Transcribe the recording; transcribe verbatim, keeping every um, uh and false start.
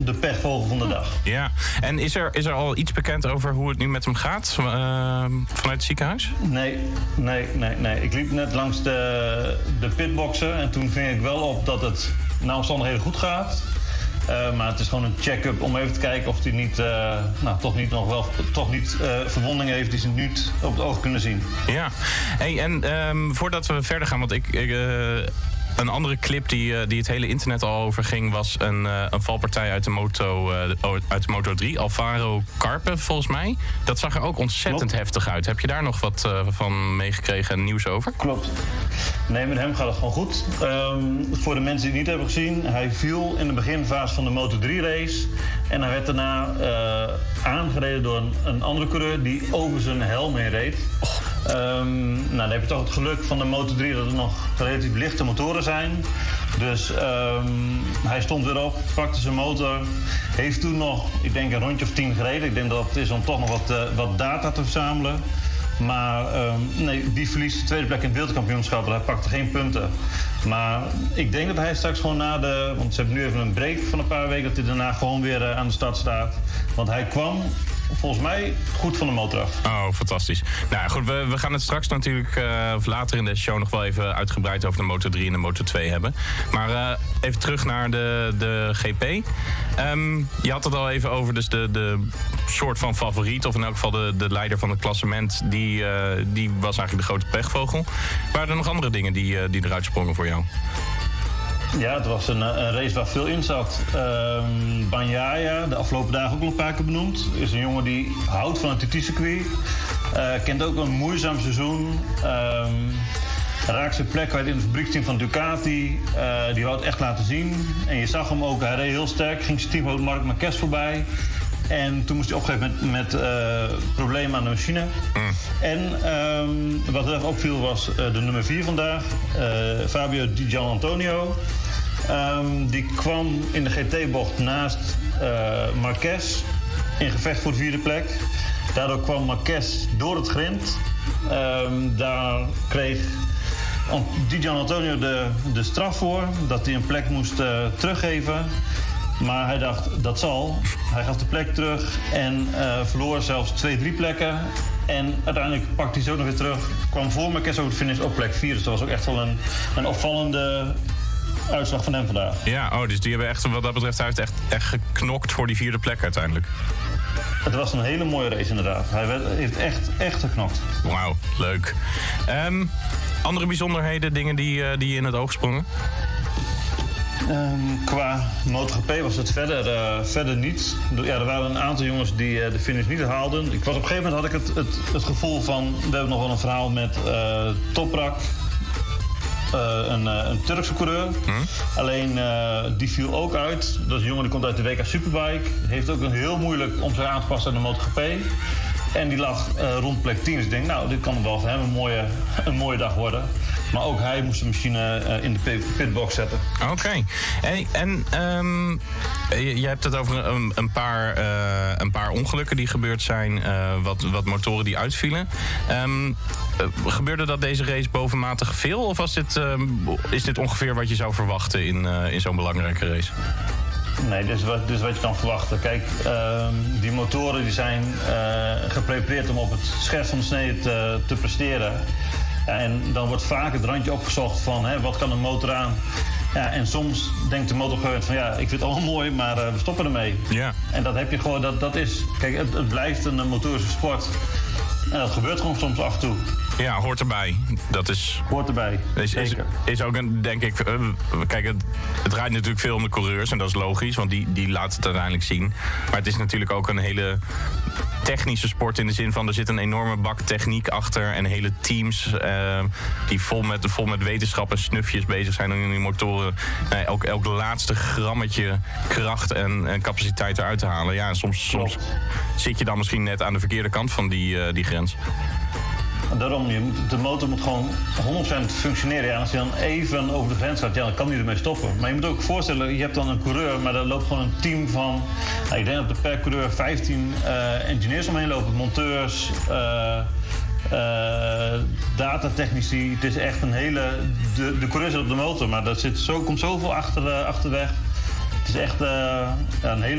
de pechvogel van de dag. Ja, en is er, is er al iets bekend over hoe het nu met hem gaat uh, vanuit het ziekenhuis? Nee, nee, nee, nee. Ik liep net langs de, de pitboxen en toen ving ik wel op dat het naar omstandigheden goed gaat. Uh, maar het is gewoon een check-up om even te kijken of hij niet, uh, nou, toch niet nog wel, toch niet uh, verwondingen heeft die ze niet op het oog kunnen zien. Ja, hey, en um, voordat we verder gaan, want ik... ik uh... Een andere clip die, uh, die het hele internet al over ging... was een, uh, een valpartij uit de, Moto, uh, uit de Moto drie. Alvaro Carpe, volgens mij. Dat zag er ook ontzettend Klopt. heftig uit. Heb je daar nog wat uh, van meegekregen en nieuws over? Klopt. Nee, met hem gaat het gewoon goed. Um, voor de mensen die het niet hebben gezien... hij viel in de beginfase van de Moto drie race... en hij werd daarna uh, aangereden door een, een andere coureur... die over zijn helm heen reed. Um, nou, dan heb je toch het geluk van de Moto drie dat er nog relatief lichte motoren zijn. Dus um, hij stond weer op, pakte zijn motor. Heeft toen nog, ik denk, een rondje of tien gereden. Ik denk dat het is om toch nog wat, uh, wat data te verzamelen. Maar um, nee, die verliest de tweede plek in het wereldkampioenschap. Hij pakte geen punten. Maar ik denk dat hij straks gewoon na de... want ze hebben nu even een break van een paar weken... dat hij daarna gewoon weer uh, aan de start staat. Want hij kwam... volgens mij goed van de motor af. Oh, fantastisch. Nou goed, we, we gaan het straks natuurlijk uh, later in deze show nog wel even uitgebreid over de Moto drie en de Moto twee hebben. Maar uh, even terug naar de, de G P. Um, je had het al even over dus de, de soort van favoriet, of in elk geval de, de leider van het klassement. Die, uh, die was eigenlijk de grote pechvogel. Waren er nog andere dingen die, uh, die eruit sprongen voor jou? Ja, het was een, een race waar veel in zat. Um, Bagnaia, de afgelopen dagen ook al een paar keer benoemd, is een jongen die houdt van het T T-circuit. Uh, kent ook een moeizaam seizoen. Um, raakt zijn plek kwijt in het fabrieksteam van Ducati. Uh, die wou het echt laten zien. En je zag hem ook, hij reed heel sterk. Ging zijn teamgenoot Marc Marquez voorbij. En toen moest hij opgeven met, met uh, problemen aan de machine. Mm. En um, wat er opviel was uh, de nummer vier vandaag, uh, Fabio Di Gianantonio. Um, die kwam in de G T-bocht naast uh, Marquez in gevecht voor de vierde plek. Daardoor kwam Marquez door het grind. Um, daar kreeg Di Gianantonio de, de straf voor, dat hij een plek moest uh, teruggeven. Maar hij dacht, dat zal. Hij gaf de plek terug en uh, verloor zelfs twee, drie plekken. En uiteindelijk pakte hij ze ook nog weer terug. Kwam voor Marquez over de finish op plek vier. Dus dat was ook echt wel een, een opvallende uitslag van hem vandaag. Ja, oh, dus die hebben echt, wat dat betreft, hij heeft echt, echt geknokt voor die vierde plek uiteindelijk. Het was een hele mooie race inderdaad. Hij werd, heeft echt, echt geknokt. Wauw, leuk. Um, andere bijzonderheden, dingen die, uh, die in het oog sprongen? Um, qua MotoGP was het verder, uh, verder niet. Ja, er waren een aantal jongens die uh, de finish niet haalden. Ik was, op een gegeven moment had ik het, het, het gevoel van... we hebben nog wel een verhaal met uh, Toprak, uh, een, uh, een Turkse coureur. Hmm. Alleen uh, die viel ook uit. Dat is een jongen die komt uit de W K Superbike. Heeft ook een heel moeilijk om zich aan te passen aan de MotoGP. En die lag uh, rond plek tien. Dus ik denk, nou, dit kan wel voor hem een mooie, een mooie dag worden. Maar ook hij moest de machine uh, in de pitbox zetten. Oké. Okay. Hey, en um, je, je hebt het over een, een, paar, uh, een paar ongelukken die gebeurd zijn. Uh, wat, wat motoren die uitvielen. Um, uh, gebeurde dat deze race bovenmatig veel? Of was dit, um, is dit ongeveer wat je zou verwachten in, uh, in zo'n belangrijke race? Nee, dit is wat, dit is wat je kan verwachten. Kijk, uh, die motoren die zijn uh, geprepareerd om op het scherpst van de snede te, te presteren. Ja, en dan wordt vaak het randje opgezocht van hè, wat kan een motor aan. Ja, en soms denkt de motorgeur van ja, ik vind het allemaal mooi, maar uh, we stoppen ermee. Ja. En dat heb je gewoon, dat, dat is, kijk, het, het blijft een motorische sport. En dat gebeurt gewoon soms af en toe. Ja, hoort erbij. Dat is... Hoort erbij, is, is, is ook een, denk ik... Uh, kijk, het, het draait natuurlijk veel om de coureurs en dat is logisch, want die, die laten het uiteindelijk zien. Maar het is natuurlijk ook een hele technische sport in de zin van er zit een enorme bak techniek achter en hele teams uh, die vol met, vol met wetenschap en snufjes bezig zijn om in die motoren uh, elk, elk laatste grammetje kracht en, en capaciteit eruit te halen. Ja, en soms, soms zit je dan misschien net aan de verkeerde kant van die, uh, die grens. Daarom, je moet, de motor moet gewoon honderd procent functioneren. Ja, als je dan even over de grens gaat, ja, dan kan hij ermee stoppen. Maar je moet ook voorstellen, je hebt dan een coureur, maar daar loopt gewoon een team van... Nou, ik denk dat er per coureur vijftien uh, engineers omheen lopen, monteurs, uh, uh, datatechnici. Het is echt een hele... De, de coureur zit op de motor, maar er zit zo, komt zoveel achter, uh, achterweg. Het is echt uh, ja, een hele...